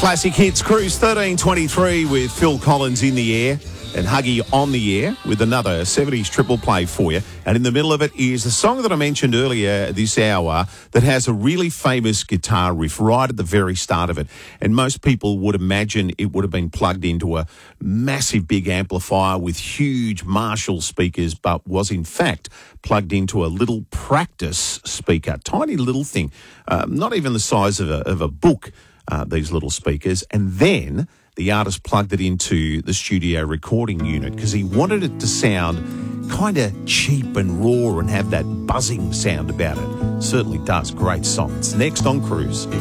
Classic Hits Cruise 1323 with Phil Collins in the air and Huggy on the air with another 70s triple play for you. And in the middle of it is a song that I mentioned earlier this hour that has a really famous guitar riff right at the very start of it. And most people would imagine it would have been plugged into a massive big amplifier with huge Marshall speakers, but was in fact plugged into a little practice speaker, tiny little thing, not even the size of a book, these little speakers. And then the artist plugged it into the studio recording unit because he wanted it to sound kind of cheap and raw and have that buzzing sound about it. Certainly does. Great song. It's next on Cruise.